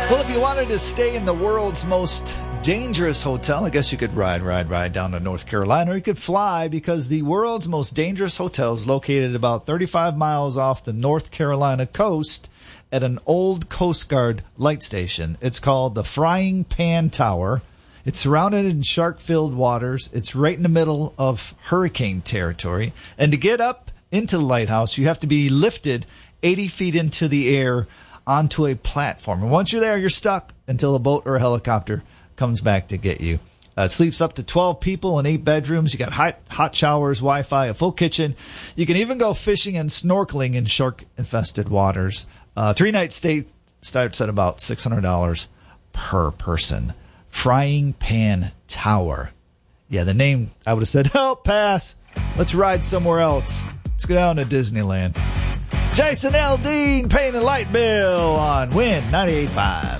Well, if you wanted to stay in the world's most dangerous hotel, I guess you could ride down to North Carolina, or you could fly, because the world's most dangerous hotel is located about 35 miles off the North Carolina coast at an old Coast Guard light station. It's called the Frying Pan Tower. It's surrounded in shark-filled waters. It's right in the middle of hurricane territory. And to get up into the lighthouse, you have to be lifted 80 feet into the air onto a platform. And once you're there, you're stuck until a boat or a helicopter comes back to get you. It sleeps up to 12 people in 8 bedrooms. You got hot showers, Wi-Fi, a full kitchen. You can even go fishing and snorkeling in shark-infested waters. 3-night stay starts at about $600 per person. Frying Pan Tower. Yeah, the name, I would have said, oh, pass. Let's ride somewhere else. Let's go down to Disneyland. Jason Aldean paying a light bill on Win 98.5.